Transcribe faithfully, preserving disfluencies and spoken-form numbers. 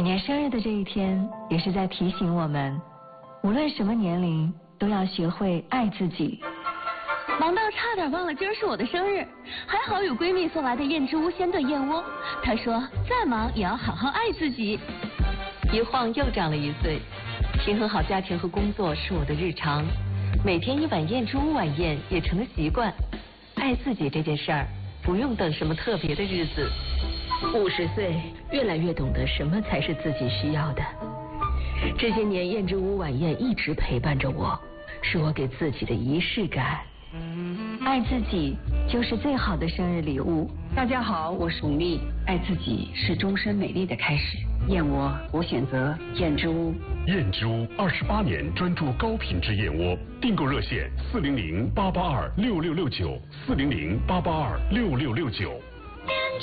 年生日的这一天，也是在提醒我们，无论什么年龄，都要学会爱自己。 忙到差点忘了今儿是我的生日，还好有闺蜜送来的燕之屋鲜炖燕窝。她说再忙也要好好爱自己。 一晃又长了一岁，平衡好家庭和工作是我的日常，每天一碗燕之屋晚宴也成了习惯。爱自己这件事儿，不用等什么特别的日子。 五十岁，越来越懂得什么才是自己需要的。这些年，燕之屋晚宴一直陪伴着我，是我给自己的仪式感。 爱自己就是最好的生日礼物。 大家好，我是巩俐。爱自己是终身美丽的开始。燕窝，我选择燕之屋。 燕之屋二十八年专注高品质燕窝，订购热线四零零八八二六六六九四零零八八二六六六九。燕